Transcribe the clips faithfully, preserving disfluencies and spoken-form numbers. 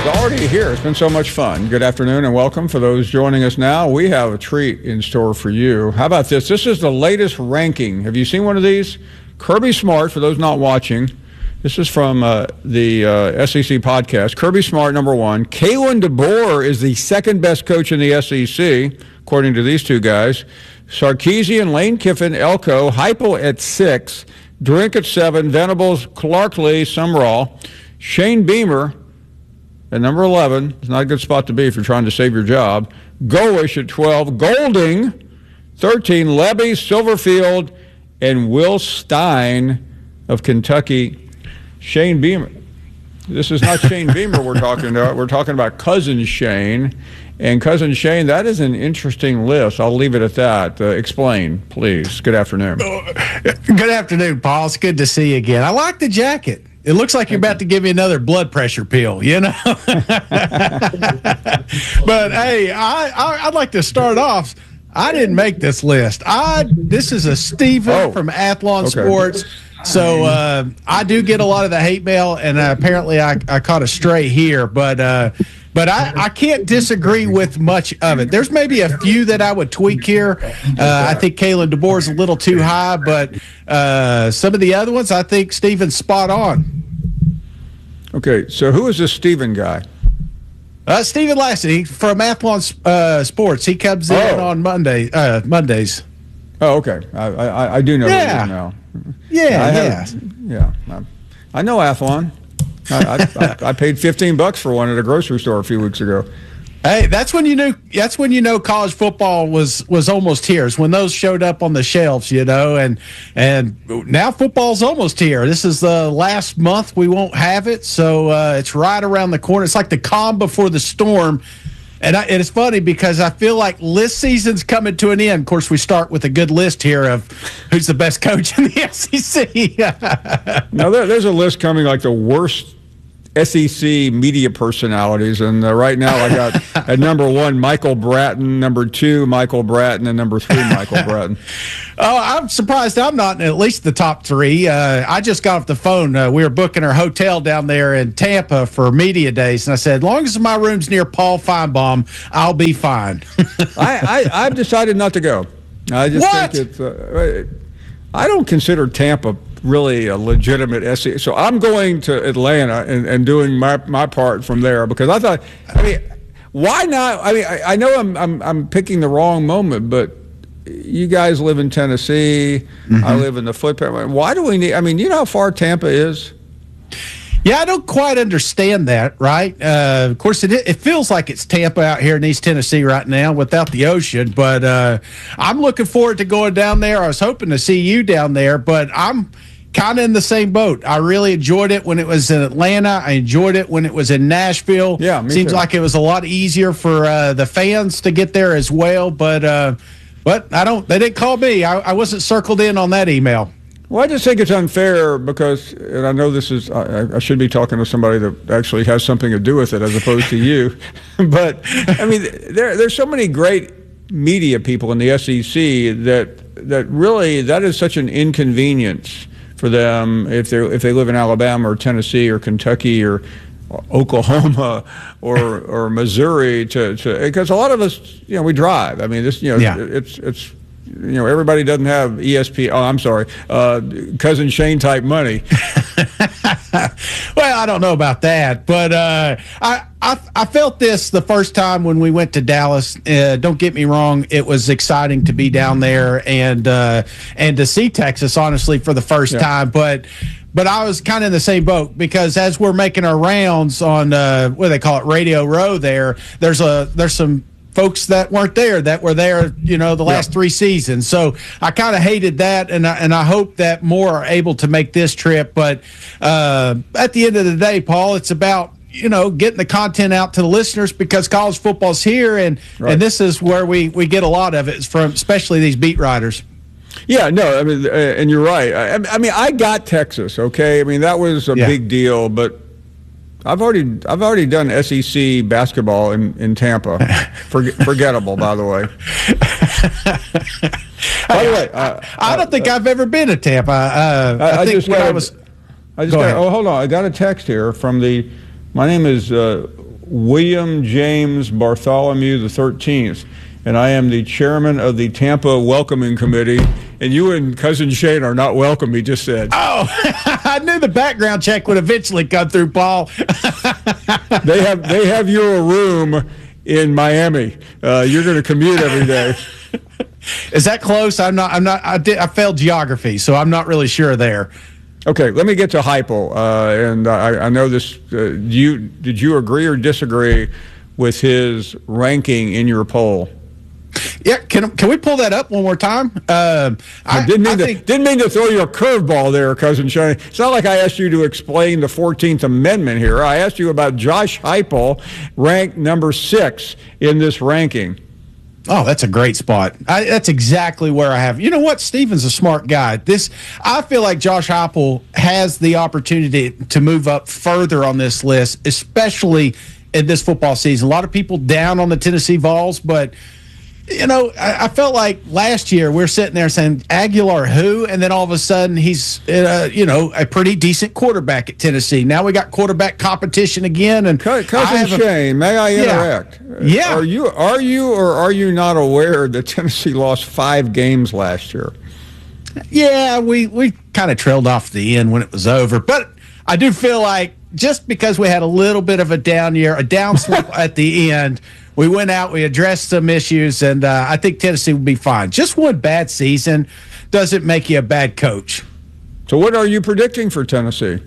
is already here. It's been so much fun. Good afternoon and welcome. For those joining us now, we have a treat in store for you. How about this? This is the latest ranking. Have you seen one of these? Kirby Smart, for those not watching, this is from uh, the uh, S E C podcast. Kirby Smart, number one. Kalen DeBoer is the second best coach in the S E C, according to these two guys. Sarkisian, Lane Kiffin, Elko, Heupel at six, Drink at seven, Venables, Clark-Lee, Sumrall, Shane Beamer at number eleven. It's not a good spot to be if you're trying to save your job. Goish at twelve, Golding, thirteen, Lebby, Silverfield, and Will Stein of Kentucky. Shane Beamer. This is not Shane Beamer we're talking about. We're talking about Cousin Shane. And Cousin Shane, that is an interesting list. I'll leave it at that. Uh, explain, please. Good afternoon. Good afternoon, Paul. It's good to see you again. I like the jacket. It looks like you're about to give me another blood pressure pill, you know? But, hey, I, I, I'd like to start off. I didn't make this list. I This is a Steven oh, from Athlon okay. Sports. So uh, I do get a lot of the hate mail, and uh, apparently I, I caught a stray here. But uh, but I, I can't disagree with much of it. There's maybe a few that I would tweak here. Uh, I think Kalen DeBoer is a little too high, but uh, some of the other ones, I think Steven's spot on. Okay, so who is this Steven guy? Uh, Steven Lassie from Athlon uh, Sports. He comes in oh. on Monday uh, Mondays. Oh, okay. I I, I do know yeah. who it is now. Yeah, I yeah, yeah. I, I know Athlon. I, I, I paid fifteen bucks for one at a grocery store a few weeks ago. Hey, that's when you knew. That's when you know college football was was almost here. It's when those showed up on the shelves, you know, and and now football's almost here. This is the last month we won't have it, so uh, it's right around the corner. It's like the calm before the storm. And, I, and it's funny because I feel like list season's coming to an end. Of course, we start with a good list here of who's the best coach in the S E C. Now, there, there's a list coming like the worst S E C media personalities. And uh, right now I got at number one, Michael Bratton, number two, Michael Bratton, and number three, Michael Bratton. Oh, I'm surprised I'm not in at least the top three. Uh, I just got off the phone. Uh, we were booking our hotel down there in Tampa for media days, and I said, as long as my room's near Paul Feinbaum, I'll be fine. I, I, I've decided not to go. I just what? think it's. Uh, I don't consider Tampa really a legitimate S E C. So I'm going to Atlanta and, and doing my, my part from there because I thought, I mean, why not? I mean, I, I know I'm, I'm I'm picking the wrong moment, but you guys live in Tennessee. Mm-hmm. I live in the footprint. Why do we need? I mean, you know how far Tampa is? Yeah, I don't quite understand that, right? Uh, of course, it it feels like it's Tampa out here in East Tennessee right now without the ocean, but uh, I'm looking forward to going down there. I was hoping to see you down there, but I'm kind of in the same boat. I really enjoyed it when it was in Atlanta. I enjoyed it when it was in Nashville. Yeah, me Seems too. like it was a lot easier for uh, the fans to get there as well, but uh, but I don't. They didn't call me. I, I wasn't circled in on that email. Well, I just think it's unfair because, and I know this is, I, I should be talking to somebody that actually has something to do with it as opposed to you. But, I mean, there there's so many great media people in the S E C that that really, that is such an inconvenience for them if they if they live in Alabama or Tennessee or Kentucky or Oklahoma or or Missouri to, to because a lot of us, you know, we drive. I mean, this, you know, yeah. it's it's. You know, everybody doesn't have E S P N. Oh, I'm sorry, uh, Cousin Shane type money. Well, I don't know about that, but uh, I, I I felt this the first time when we went to Dallas. Uh, don't get me wrong; it was exciting to be down there and uh, and to see Texas, honestly, for the first yeah. time. But but I was kind of in the same boat because as we're making our rounds on uh, what do they call it, Radio Row, there there's a there's some folks that weren't there that were there, you know, the last yeah. three seasons. So I kind of hated that, and I, and I hope that more are able to make this trip. But uh, at the end of the day, Paul, it's about, you know, getting the content out to the listeners because college football's here, and right. and this is where we, we get a lot of it from, especially these beat writers. Yeah, no, I mean, uh, and you're right. I, I mean, I got Texas, okay? I mean, that was a yeah. big deal, but I've already I've already done S E C basketball in, in Tampa. Forget, forgettable, by the way. By the way, uh, I, I don't uh, think uh, I've ever been to Tampa. Uh, I, I, I think just when got I a, was. I just got, oh, hold on. I got a text here from the. My name is uh, William James Bartholomew the thirteenth, and I am the chairman of the Tampa Welcoming Committee. And you and Cousin Shane are not welcome, he just said. Oh, I knew the background check would eventually come through, Paul. they have they have you a room in Miami. Uh, you're going to commute every day. Is that close? I'm not. I'm not. I did. I failed geography, so I'm not really sure there. Okay, let me get to Heupel, uh, and I, I know this. Uh, do you did you agree or disagree with his ranking in your poll? Yeah, can can we pull that up one more time? Uh, I, I, didn't mean I to think, didn't mean to throw you a curveball there, Cousin Shane. It's not like I asked you to explain the fourteenth Amendment here. I asked you about Josh Heupel, ranked number six in this ranking. Oh, that's a great spot. I, that's exactly where I have. You know what? Steven's a smart guy. This, I feel like Josh Heupel has the opportunity to move up further on this list, especially in this football season. A lot of people down on the Tennessee Vols, but you know, I, I felt like last year we we're sitting there saying Aguilar who, and then all of a sudden he's uh, you know, a pretty decent quarterback at Tennessee. Now we got quarterback competition again. And Cousin Shane, may I interact? Yeah. yeah. Are you are you or are you not aware that Tennessee lost five games last year? Yeah, we we kind of trailed off the end when it was over, but I do feel like just because we had a little bit of a down year, a down slump at the end. We went out, we addressed some issues, and uh, I think Tennessee will be fine. Just one bad season doesn't make you a bad coach. So what are you predicting for Tennessee?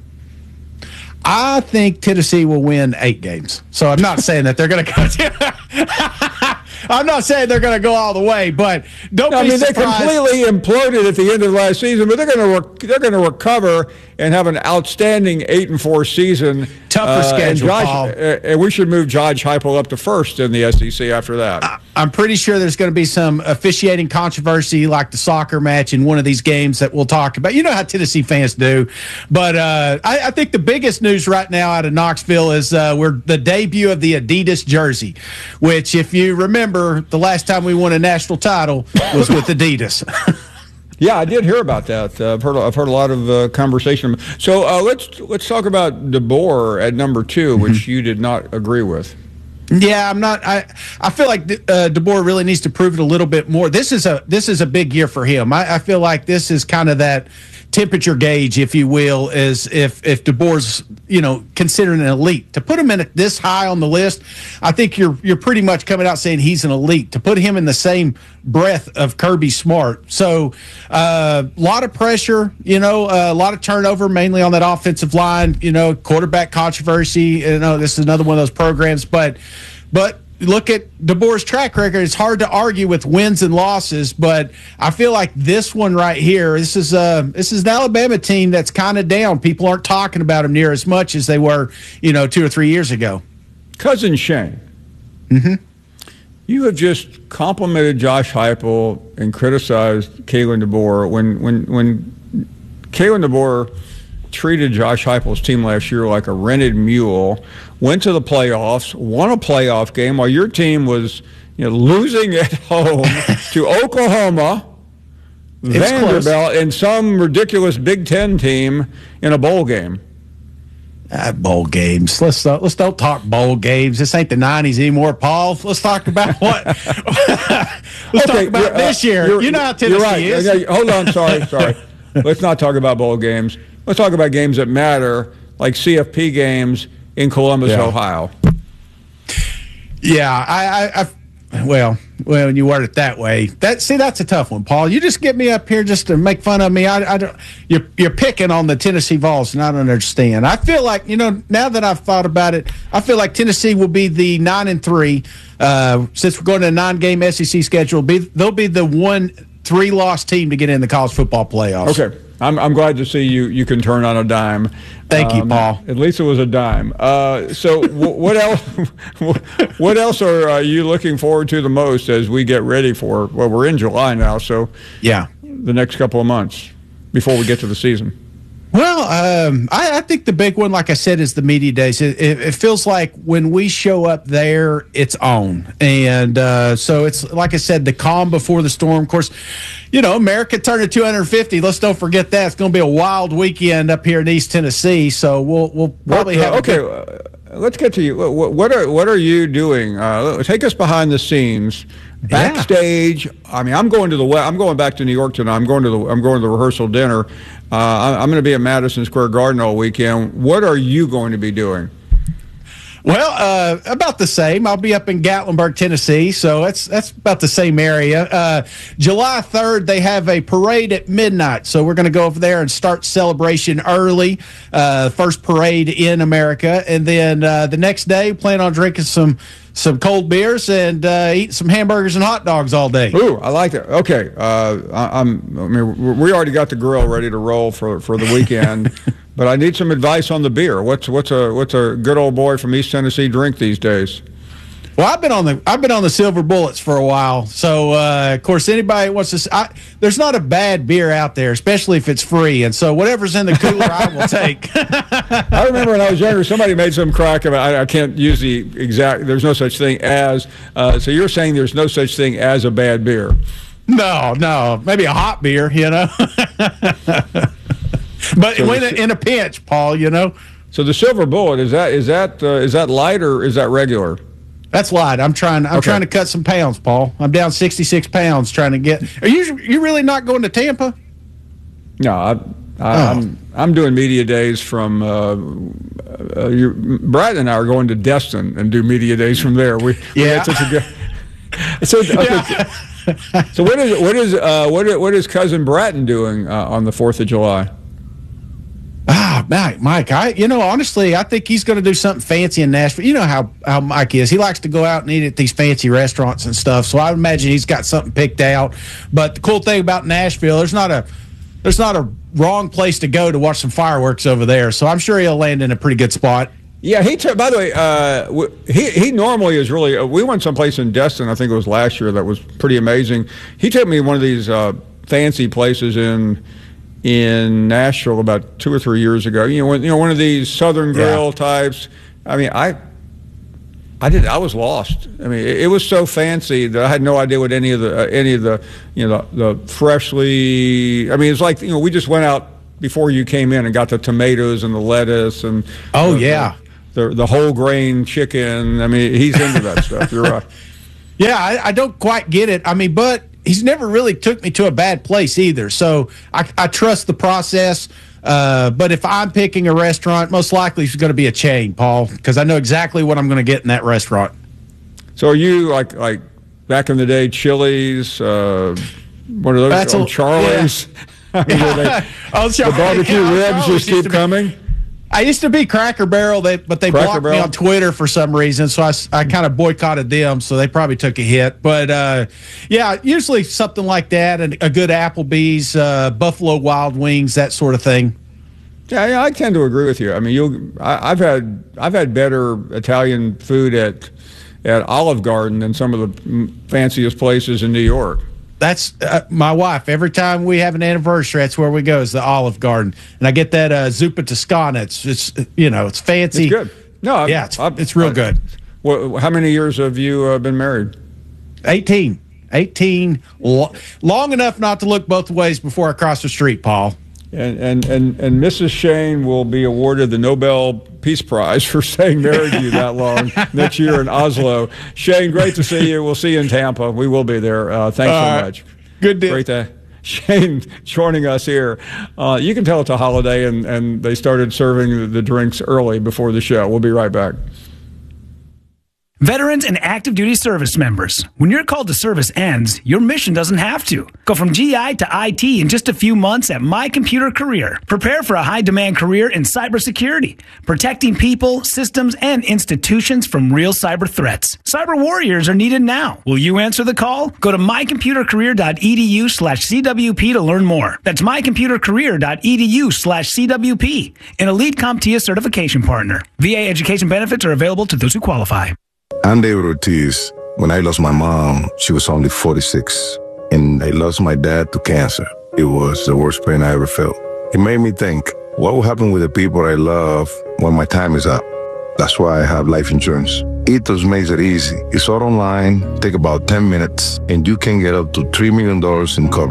I think Tennessee will win eight games. So I'm not saying that they're going to go I'm not saying they're going to go all the way, but don't no, be I mean, surprised. They completely imploded at the end of last season, but they're going to rec- they're going to recover and have an outstanding eight and four season. Tougher uh, schedule, and, Josh, Paul. Uh, and we should move Josh Heupel up to first in the S E C after that. I, I'm pretty sure there's going to be some officiating controversy like the soccer match in one of these games that we'll talk about. You know how Tennessee fans do. But uh, I, I think the biggest news right now out of Knoxville is uh, we're the debut of the Adidas jersey, which, if you remember, the last time we won a national title was with Adidas. Yeah, I did hear about that. Uh, I've heard I've heard a lot of uh, conversation. So uh, let's let's talk about DeBoer at number two, which mm-hmm. you did not agree with. Yeah, I'm not. I I feel like uh, DeBoer really needs to prove it a little bit more. This is a this is a big year for him. I, I feel like this is kind of that temperature gauge, if you will, is if if DeBoer's, you know, considered an elite. To put him in this high on the list, I think you're you're pretty much coming out saying he's an elite. To put him in the same breath of Kirby Smart, so a uh, lot of pressure, you know, a uh, lot of turnover, mainly on that offensive line. You know, quarterback controversy. You know, this is another one of those programs, but but. Look at DeBoer's track record. It's hard to argue with wins and losses, but I feel like this one right here, this is a this is an Alabama team that's kind of down. People aren't talking about them near as much as they were, you know, two or three years ago. Cousin Shane, mm-hmm. you have just complimented Josh Heupel and criticized Kalen DeBoer when when when Kalen DeBoer treated Josh Heupel's team last year like a rented mule, went to the playoffs, won a playoff game while your team was, you know, losing at home to Oklahoma, Vanderbilt, and some ridiculous Big Ten team in a bowl game. Uh, bowl games. Let's uh, let's don't talk bowl games. This ain't the nineties anymore, Paul. Let's talk about what. let's okay, talk about uh, this year. You know how Tennessee right. is. Okay, hold on. Sorry, sorry. Let's not talk about bowl games. Let's talk about games that matter, like C F P games in Columbus, yeah. Ohio. Yeah, I, I, I, well, well, when you word it that way, that see, that's a tough one, Paul. You just get me up here just to make fun of me. I, I don't. You're, you're picking on the Tennessee Vols, and I don't understand. I feel like, you know, now that I've thought about it, I feel like Tennessee will be the nine and three. Uh, since we're going to a nine-game S E C schedule, be they'll be the one three-loss team to get in the college football playoffs. Okay. I'm, I'm glad to see you you can turn on a dime. Thank um, you, Paul. At least it was a dime. Uh, so w- what else What else are uh, you looking forward to the most as we get ready for, well, we're in July now, so yeah, the next couple of months before we get to the season? Well, um, I, I think the big one, like I said, is the media days. It, it, it feels like when we show up there, it's on. And uh, so it's, like I said, the calm before the storm. Of course, you know, America turned to two hundred fifty. Let's don't forget that. It's going to be a wild weekend up here in East Tennessee. So we'll we'll probably what, have uh, okay. Good... let's get to you. What, what are what are you doing? Uh, take us behind the scenes, backstage. Yeah. I mean, I'm going to the I'm going back to New York tonight. I'm going to the I'm going to the rehearsal dinner. Uh, I'm going to be at Madison Square Garden all weekend. What are you going to be doing? Well, uh, about the same. I'll be up in Gatlinburg, Tennessee, so that's that's about the same area. Uh, July third, they have a parade at midnight, so we're going to go over there and start celebration early. Uh, first parade in America, and then uh, the next day, plan on drinking some some cold beers and uh, eating some hamburgers and hot dogs all day. Ooh, I like that. Okay, uh, I, I'm. I mean, we already got the grill ready to roll for for the weekend. But I need some advice on the beer. What's what's a what's a good old boy from East Tennessee drink these days? Well, I've been on the I've been on the Silver Bullets for a while. So uh, of course, anybody wants to. I, there's not a bad beer out there, especially if it's free. And so whatever's in the cooler, I will take. I remember when I was younger, somebody made some crack about. I, I can't use the exact. There's no such thing as. Uh, so you're saying there's no such thing as a bad beer? No, no, maybe a hot beer, you know. But so when the, in a pinch, Paul, you know. So the Silver Bullet, is that is that uh, is that light or is that regular? That's light. I'm trying. I'm okay. trying to cut some pounds, Paul. I'm down sixty-six pounds trying to get. Are you you really not going to Tampa? No, I, I, oh. I'm I'm doing media days from. Uh, uh, you, Brad and I are going to Destin and do media days from there. We yeah. We such a good, so okay, yeah. So what is what is uh, what is, what is cousin Bratton doing uh, on the Fourth of July? Ah, Mike, Mike, I, you know, honestly, I think he's going to do something fancy in Nashville. You know how, how Mike is. He likes to go out and eat at these fancy restaurants and stuff. So I imagine he's got something picked out. But the cool thing about Nashville, there's not a there's not a wrong place to go to watch some fireworks over there. So I'm sure he'll land in a pretty good spot. Yeah, he. T- by the way, uh, he he normally is really. Uh, we went someplace in Destin. I think it was last year. That was pretty amazing. He took me to one of these uh, fancy places in. in Nashville about two or three years ago. You know, when, you know, one of these Southern Grill yeah. types. I mean, I, I did. I was lost. I mean, it, it was so fancy that I had no idea what any of the uh, any of the you know the, the freshly. I mean, it's like you know we just went out before you came in and got the tomatoes and the lettuce and oh the, yeah, the, the the whole grain chicken. I mean, he's into that stuff. You're right. Yeah, I, I don't quite get it. I mean, but. He's never really took me to a bad place either. So I, I trust the process. Uh, but if I'm picking a restaurant, most likely it's going to be a chain, Paul, because I know exactly what I'm going to get in that restaurant. So are you like like back in the day, Chili's, uh, one of those That's old a, Charlie's? Yeah. they, oh, the barbecue yeah, ribs just keep coming? Be, I used to be Cracker Barrel, they, but they Cracker blocked Barrel? me on Twitter for some reason, so I, I kind of boycotted them, so they probably took a hit. But, uh, yeah, usually something like that, and a good Applebee's, uh, Buffalo Wild Wings, that sort of thing. Yeah, yeah I tend to agree with you. I mean, you, I've had I've had better Italian food at at Olive Garden than some of the fanciest places in New York. That's uh, my wife. Every time we have an anniversary, that's where we go, is the Olive Garden. And I get that uh, zuppa Toscana. It's, it's, you know, it's fancy. It's good. No, yeah, it's, it's real I, good. Well, how many years have you uh, been married? eighteen. eighteen. Lo- long enough not to look both ways before I cross the street, Paul. And, and, and, and Missus Shane will be awarded the Nobel Peace Prize for staying married to you that long next year in Oslo. Shane, great to see you. We'll see you in Tampa. We will be there. Uh, thanks so uh, much. Good deal. Great to Shane joining us here. Uh, you can tell it's a holiday, and, and they started serving the drinks early before the show. We'll be right back. Veterans and active duty service members, when your call to service ends, your mission doesn't have to. Go from G I to I T in just a few months at My Computer Career. Prepare for a high-demand career in cybersecurity, protecting people, systems, and institutions from real cyber threats. Cyber warriors are needed now. Will you answer the call? Go to mycomputercareer.edu slash CWP to learn more. That's mycomputercareer.edu slash CWP, an elite CompTIA certification partner. V A education benefits are available to those who qualify. I'm David Ortiz. When I lost my mom, she was only forty-six, and I lost my dad to cancer. It was the worst pain I ever felt. It made me think, what will happen with the people I love when my time is up? That's why I have life insurance. Ethos makes it easy. It's all online, take about ten minutes, and you can get up to three million dollars in coverage.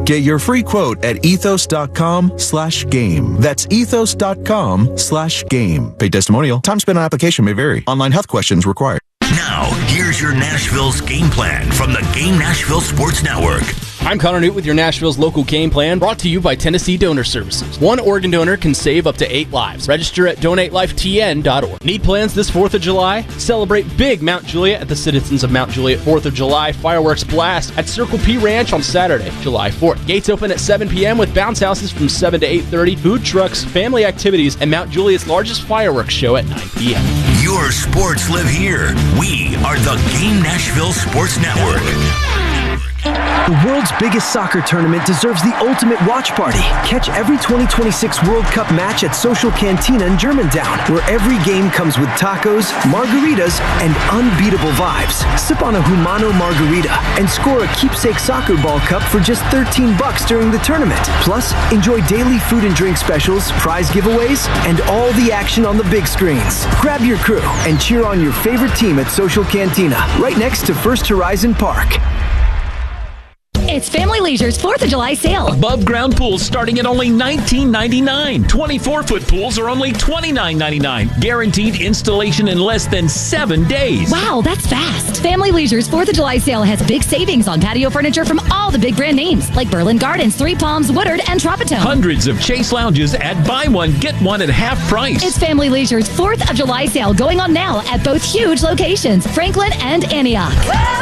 Get your free quote at ethos.com slash game. That's ethos.com slash game. Paid testimonial. Time spent on application may vary. Online health questions required. Now, here's your Nashville's game plan from the Game Nashville Sports Network. I'm Connor Newt with your Nashville's local game plan, brought to you by Tennessee Donor Services. One organ donor can save up to eight lives. Register at donate life t n dot org. Need plans this fourth of July? Celebrate big Mount Juliet at the Citizens of Mount Juliet fourth of July fireworks blast at Circle P Ranch on Saturday, July fourth. Gates open at seven p.m. with bounce houses from seven to eight thirty, food trucks, family activities, and Mount Juliet's largest fireworks show at nine p.m. Your sports live here. We are the Game Nashville Sports Network. The world's biggest soccer tournament deserves the ultimate watch party. Catch every twenty twenty-six World Cup match at Social Cantina in Germantown, where every game comes with tacos, margaritas, and unbeatable vibes. Sip on a Humano margarita and score a keepsake soccer ball cup for just thirteen bucks during the tournament. Plus, enjoy daily food and drink specials, prize giveaways, and all the action on the big screens. Grab your crew and cheer on your favorite team at Social Cantina, right next to First Horizon Park. It's Family Leisure's fourth of July sale. Above ground pools starting at only nineteen ninety-nine dollars. twenty-four foot pools are only twenty-nine ninety-nine. Guaranteed installation in less than seven days. Wow, that's fast. Family Leisure's fourth of July sale has big savings on patio furniture from all the big brand names like Berlin Gardens, Three Palms, Woodard, and Tropitone. Hundreds of Chase lounges at buy one, get one at half price. It's Family Leisure's fourth of July sale going on now at both huge locations, Franklin and Antioch.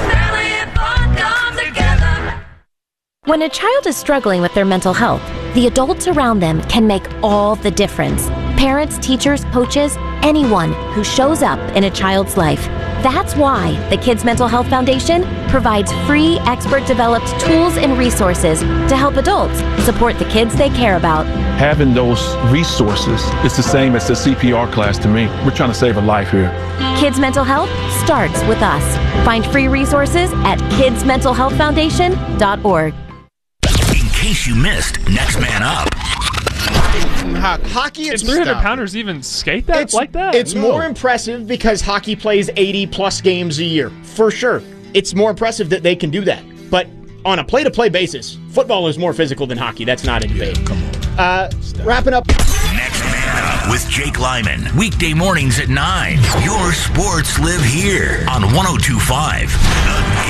When a child is struggling with their mental health, the adults around them can make all the difference. Parents, teachers, coaches, anyone who shows up in a child's life. That's why the Kids Mental Health Foundation provides free, expert-developed tools and resources to help adults support the kids they care about. Having those resources is the same as the C P R class to me. We're trying to save a life here. Kids Mental Health starts with us. Find free resources at kids mental health foundation dot org. In case you missed, Next Man Up. Hockey, it's three hundred pounders even skate that it's, like that? It's no. more impressive because hockey plays eighty plus games a year. For sure. It's more impressive that they can do that. But on a play-to-play basis, football is more physical than hockey. That's not a debate. Yeah, come on. Uh, wrapping up. Next Man Up with Jake Lyman. Weekday mornings at nine. Your sports live here on one oh two point five.